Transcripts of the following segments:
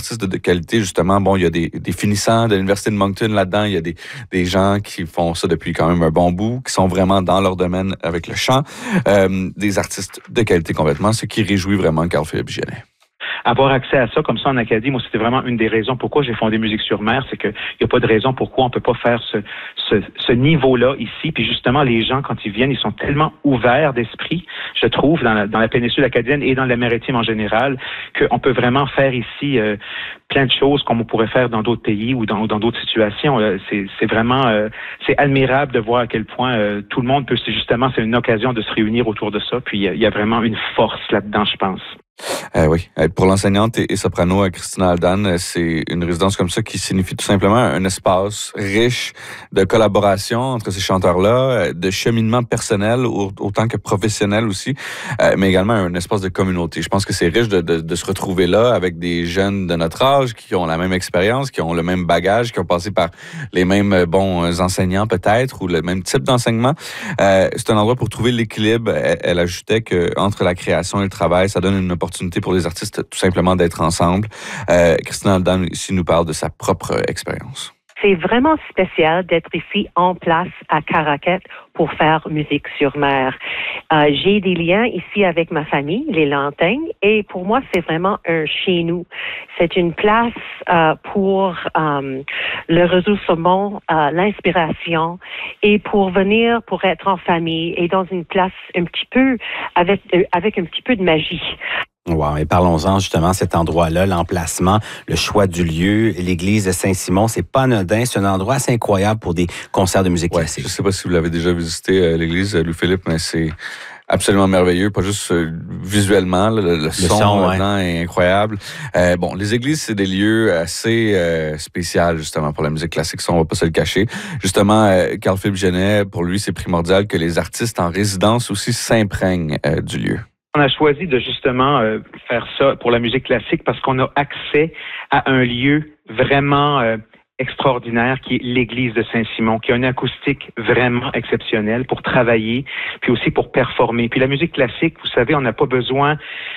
artistes de qualité, justement. Bon, il y a des finissants de l'Université de Moncton là-dedans. Il y a des gens qui font ça depuis quand même un bon bout, qui sont vraiment dans leur domaine avec le chant. Des artistes de qualité complètement, ce qui réjouit vraiment Carl-Philippe Genet. Avoir accès à ça comme ça en Acadie, moi, c'était vraiment une des raisons pourquoi j'ai fondé Musique sur Mer, c'est qu'il n'y a pas de raison pourquoi on peut pas faire ce niveau-là ici. Puis justement, les gens, quand ils viennent, ils sont tellement ouverts d'esprit, je trouve, dans la péninsule acadienne et dans la Maritime en général, qu'on peut vraiment faire ici plein de choses comme on pourrait faire dans d'autres pays ou dans d'autres situations. C'est vraiment c'est admirable de voir à quel point tout le monde peut, c'est une occasion de se réunir autour de ça. Puis il y a vraiment une force là-dedans, je pense. Oui. Pour l'enseignante et soprano Christina Aldan, c'est une résidence comme ça qui signifie tout simplement un espace riche de collaboration entre ces chanteurs-là, de cheminement personnel autant que professionnel aussi, mais également un espace de communauté. Je pense que c'est riche de se retrouver là avec des jeunes de notre âge qui ont la même expérience, qui ont le même bagage, qui ont passé par les mêmes bons enseignants peut-être ou le même type d'enseignement. C'est un endroit pour trouver l'équilibre. Elle ajoutait qu'entre la création et le travail, ça donne une opportunité pour les artistes tout simplement d'être ensemble. Christina Aldan ici nous parle de sa propre expérience. C'est vraiment spécial d'être ici en place à Caraquet pour faire Musique sur Mer. J'ai des liens ici avec ma famille, les Lantaignes, et pour moi, c'est vraiment un chez nous. C'est une place pour le ressourcement, l'inspiration, et pour venir, pour être en famille, et dans une place un petit peu, avec un petit peu de magie. Wow, et parlons-en justement, cet endroit-là, l'emplacement, le choix du lieu, l'église de Saint-Simon, c'est pas anodin, c'est un endroit assez incroyable pour des concerts de musique classique. Je sais pas si vous l'avez déjà visité, l'église Louis-Philippe, mais c'est absolument merveilleux, pas juste visuellement, le son là-dedans est incroyable. Les églises, c'est des lieux assez spéciaux justement pour la musique classique, ça on va pas se le cacher. Justement, Carl-Philippe Genet, pour lui, c'est primordial que les artistes en résidence aussi s'imprègnent du lieu. On a choisi de justement faire ça pour la musique classique parce qu'on a accès à un lieu vraiment extraordinaire qui est l'église de Saint-Simon, qui a une acoustique vraiment exceptionnelle pour travailler, puis aussi pour performer. Puis la musique classique, vous savez, on n'a pas besoin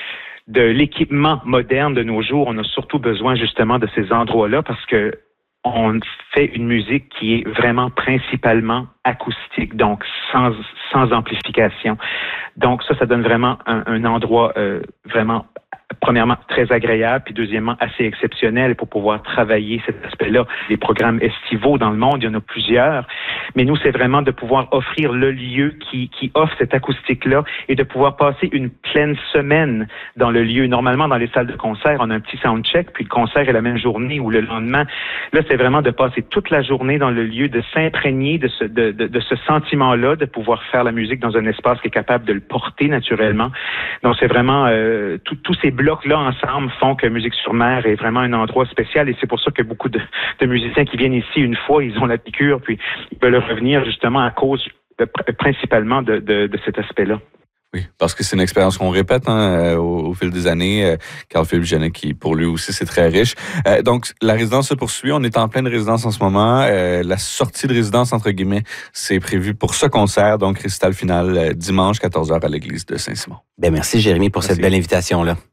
de l'équipement moderne de nos jours, on a surtout besoin justement de ces endroits-là parce que on fait une musique qui est vraiment principalement acoustique, donc sans amplification. Donc ça donne vraiment un endroit vraiment, premièrement, très agréable, puis deuxièmement, assez exceptionnel pour pouvoir travailler cet aspect-là. Les programmes estivaux dans le monde, il y en a plusieurs, mais nous, c'est vraiment de pouvoir offrir le lieu qui offre cette acoustique-là et de pouvoir passer une pleine semaine dans le lieu. Normalement, dans les salles de concert, on a un petit soundcheck, puis le concert est la même journée ou le lendemain. Là, c'est vraiment de passer toute la journée dans le lieu, de s'imprégner de ce sentiment-là, de pouvoir faire la musique dans un espace qui est capable de le porter naturellement. Donc, c'est vraiment tous ces blocs-là ensemble font que Musique sur Mer est vraiment un endroit spécial et c'est pour ça que beaucoup de musiciens qui viennent ici une fois, ils ont la piqûre, puis ils veulent revenir justement à cause principalement de cet aspect-là. Oui, parce que c'est une expérience qu'on répète au fil des années. Carl-Philippe Genet, qui pour lui aussi, c'est très riche. Donc, la résidence se poursuit. On est en pleine résidence en ce moment. La sortie de résidence, entre guillemets, c'est prévu pour ce concert, donc récital final dimanche 14h à l'église de Saint-Simon. Merci Jérémy pour cette belle invitation-là.